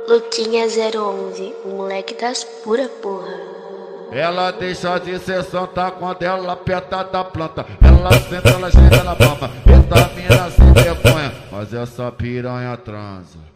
Luquinha 011, o moleque das pura porra. Ela deixa de ser santa quando ela aperta da planta. Ela senta, ela chega na palma. Vitamina sem vergonha, mas essa piranha transa.